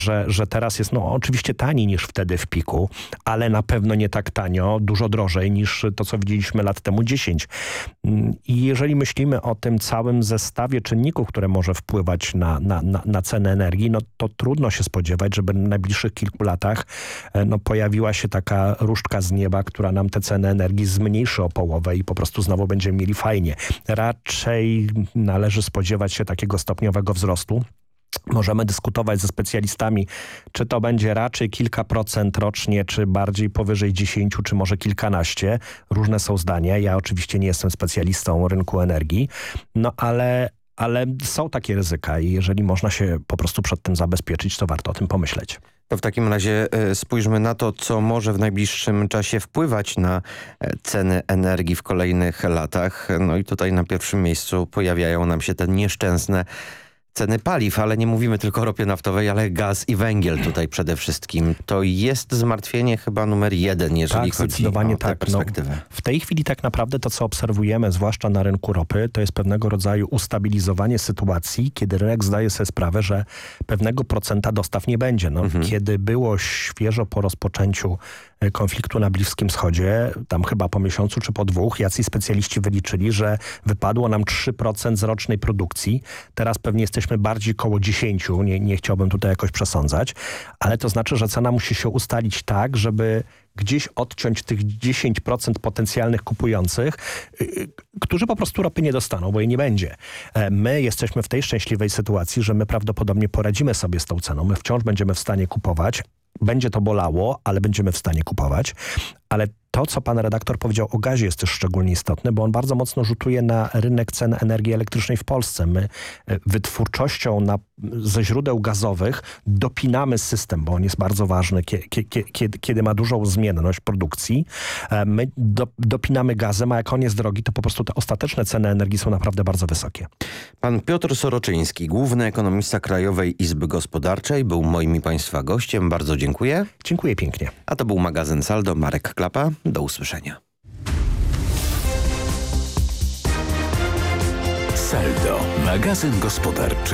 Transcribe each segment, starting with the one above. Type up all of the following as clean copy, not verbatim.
że teraz jest oczywiście taniej niż wtedy w piku, ale na pewno nie tak tanio, dużo drożej niż to, co widzieliśmy lat temu 10. I jeżeli myślimy o tym całym zestawie czynników, które może wpływać na cenę energii, to trudno się spodziewać, żeby w najbliższych kilku latach pojawiła się taka różdżka z nieba, która nam te ceny energii zmniejszy o połowę i po prostu znowu będziemy mieli fajnie. Raczej należy spodziewać się takiego stopniowego wzrostu. Możemy dyskutować ze specjalistami, czy to będzie raczej kilka procent rocznie, czy bardziej powyżej 10, czy może kilkanaście. Różne są zdania. Ja oczywiście nie jestem specjalistą rynku energii, ale są takie ryzyka i jeżeli można się po prostu przed tym zabezpieczyć, to warto o tym pomyśleć. To w takim razie spójrzmy na to, co może w najbliższym czasie wpływać na ceny energii w kolejnych latach. No i tutaj na pierwszym miejscu pojawiają nam się te nieszczęsne ceny paliw, ale nie mówimy tylko o ropie naftowej, ale gaz i węgiel tutaj przede wszystkim. To jest zmartwienie chyba numer 1, jeżeli chodzi o tę perspektywę. W tej chwili tak naprawdę to, co obserwujemy, zwłaszcza na rynku ropy, to jest pewnego rodzaju ustabilizowanie sytuacji, kiedy rynek zdaje sobie sprawę, że pewnego procenta dostaw nie będzie. Kiedy było świeżo po rozpoczęciu konfliktu na Bliskim Wschodzie, tam chyba po miesiącu czy po 2, jacyś specjaliści wyliczyli, że wypadło nam 3% z rocznej produkcji. Teraz pewnie jesteśmy bardziej koło 10, nie chciałbym tutaj jakoś przesądzać, ale to znaczy, że cena musi się ustalić tak, żeby gdzieś odciąć tych 10% potencjalnych kupujących, którzy po prostu ropy nie dostaną, bo jej nie będzie. My jesteśmy w tej szczęśliwej sytuacji, że my prawdopodobnie poradzimy sobie z tą ceną. My wciąż będziemy w stanie kupować. Będzie to bolało, ale będziemy w stanie kupować. Ale to, co pan redaktor powiedział o gazie, jest też szczególnie istotne, bo on bardzo mocno rzutuje na rynek cen energii elektrycznej w Polsce. My wytwórczością ze źródeł gazowych dopinamy system, bo on jest bardzo ważny, kiedy ma dużą zmienność produkcji. My dopinamy gazem, a jak on jest drogi, to po prostu te ostateczne ceny energii są naprawdę bardzo wysokie. Pan Piotr Soroczyński, główny ekonomista Krajowej Izby Gospodarczej, był moim i państwa gościem. Bardzo dziękuję. Dziękuję pięknie. A to był magazyn Saldo. Marek Klapa. Do usłyszenia. Saldo, magazyn gospodarczy.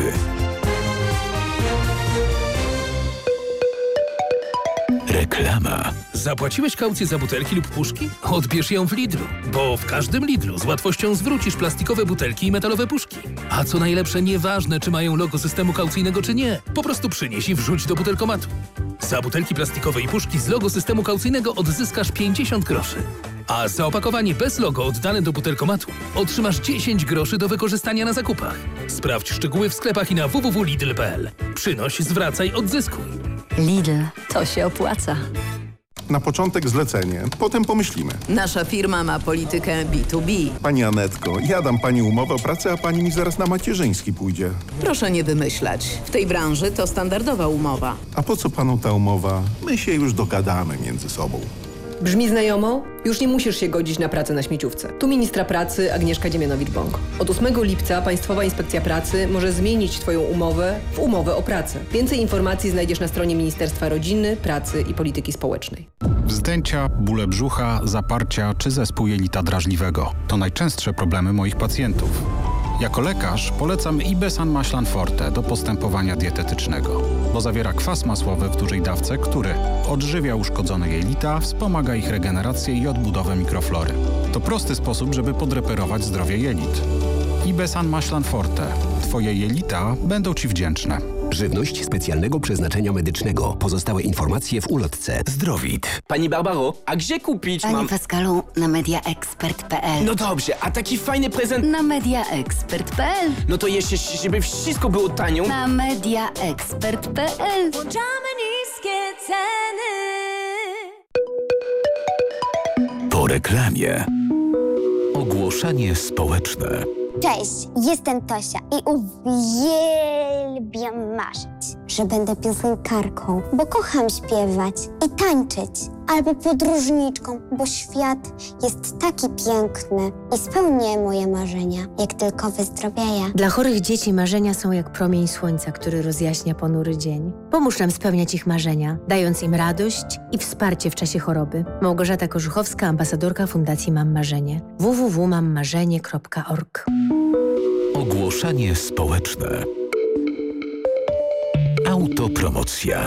Reklama. Zapłaciłeś kaucję za butelki lub puszki? Odbierz ją w Lidlu, bo w każdym Lidlu z łatwością zwrócisz plastikowe butelki i metalowe puszki. A co najlepsze, nieważne czy mają logo systemu kaucyjnego czy nie, po prostu przynieś i wrzuć do butelkomatu. Za butelki plastikowe i puszki z logo systemu kaucyjnego odzyskasz 50 groszy. A za opakowanie bez logo oddane do butelkomatu otrzymasz 10 groszy do wykorzystania na zakupach. Sprawdź szczegóły w sklepach i na www.lidl.pl. Przynoś, zwracaj, odzyskuj. Lidl, to się opłaca. Na początek zlecenie, potem pomyślimy. Nasza firma ma politykę B2B. Pani Anetko, ja dam pani umowę o pracę, a pani mi zaraz na macierzyński pójdzie. Proszę nie wymyślać. W tej branży to standardowa umowa. A po co panu ta umowa? My się już dogadamy między sobą. Brzmi znajomo? Już nie musisz się godzić na pracę na śmieciówce. Tu ministra pracy Agnieszka Dziemianowicz-Bąk. Od 8 lipca Państwowa Inspekcja Pracy może zmienić Twoją umowę w umowę o pracę. Więcej informacji znajdziesz na stronie Ministerstwa Rodziny, Pracy i Polityki Społecznej. Wzdęcia, bóle brzucha, zaparcia czy zespół jelita drażliwego to najczęstsze problemy moich pacjentów. Jako lekarz polecam Ibesan Maślan Forte do postępowania dietetycznego, bo zawiera kwas masłowy w dużej dawce, który odżywia uszkodzone jelita, wspomaga ich regenerację i odbudowę mikroflory. To prosty sposób, żeby podreperować zdrowie jelit. Ibesan Maślan Forte. Twoje jelita będą Ci wdzięczne. Żywność specjalnego przeznaczenia medycznego. Pozostałe informacje w ulotce. Zdrowit. Pani Barbaro, a gdzie kupić Panie Pascalu, na mediaexpert.pl. No dobrze, a taki fajny prezent... Na mediaexpert.pl. No to jeszcze, żeby wszystko było tanio. Na mediaexpert.pl. Włączamy niskie ceny. Po reklamie. Ogłoszenie społeczne. Cześć, jestem Tosia i uwielbiam marzyć, że będę piosenkarką, bo kocham śpiewać i tańczyć. Albo podróżniczką, bo świat jest taki piękny i spełnię moje marzenia, jak tylko wyzdrowieję. Dla chorych dzieci marzenia są jak promień słońca, który rozjaśnia ponury dzień. Pomóż nam spełniać ich marzenia, dając im radość i wsparcie w czasie choroby. Małgorzata Korzuchowska, ambasadorka Fundacji Mam Marzenie. www.mammarzenie.org. Ogłoszenie społeczne. Autopromocja.